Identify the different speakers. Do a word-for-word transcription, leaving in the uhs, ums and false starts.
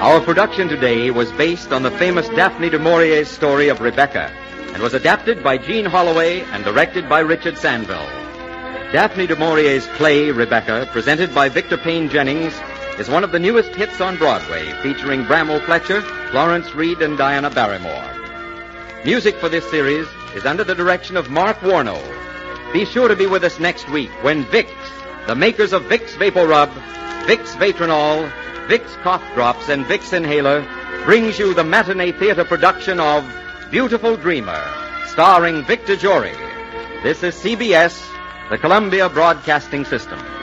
Speaker 1: Our production today was based on the famous Daphne du Maurier's story of Rebecca and was adapted by Gene Holloway and directed by Richard Sandville. Daphne du Maurier's play, Rebecca, presented by Victor Payne Jennings, is one of the newest hits on Broadway, featuring Bramwell Fletcher, Florence Reed, and Diana Barrymore. Music for this series is under the direction of Mark Warno. Be sure to be with us next week when Vicks, the makers of Vicks Vapor Rub, Vicks Vatronol, Vicks Cough Drops, and Vicks Inhaler, brings you the matinee theater production of Beautiful Dreamer, starring Victor Jory. This is C B S, the Columbia Broadcasting System.